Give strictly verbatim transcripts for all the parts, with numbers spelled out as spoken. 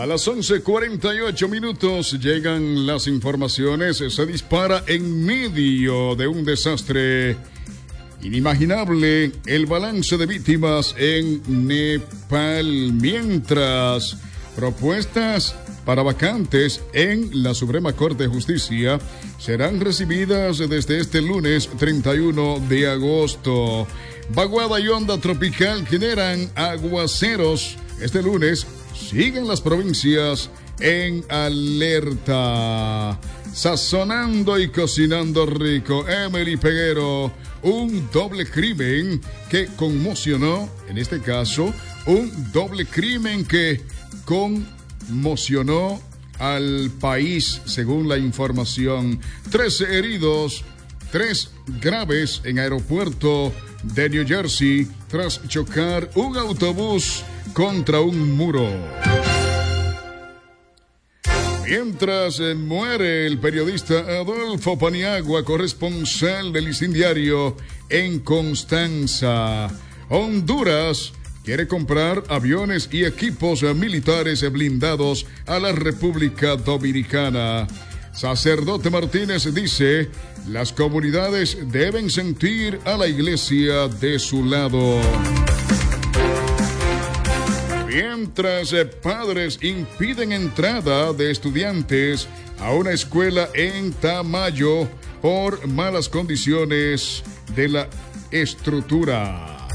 A las once cuarenta y ocho minutos llegan las informaciones. Se dispara en medio de un desastre inimaginable el balance de víctimas en Nepal. Mientras, propuestas para vacantes en la Suprema Corte de Justicia serán recibidas desde este lunes treinta y uno de agosto. Vaguada y onda tropical generan aguaceros. Este lunes siguen las provincias en alerta. Sazonando y cocinando rico. Emily Peguero, un doble crimen que conmocionó, en este caso, un doble crimen que conmocionó al país, según la información. trece heridos, tres graves en aeropuerto de New Jersey tras chocar un autobús contra un muro. Mientras eh, muere el periodista Adolfo Paniagua, corresponsal del Listín Diario en Constanza. Honduras quiere comprar aviones y equipos eh, militares eh, blindados a la República Dominicana. Sacerdote Martínez dice, las comunidades deben sentir a la iglesia de su lado. Mientras eh, padres impiden entrada de estudiantes a una escuela en Tamayo por malas condiciones de la estructura.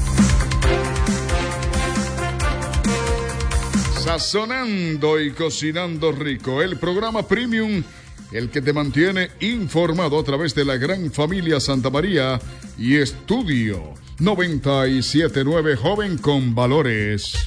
Sazonando y cocinando rico, el programa premium, el que te mantiene informado a través de la gran familia Santa María y Estudio noventa y siete punto nueve Joven con Valores.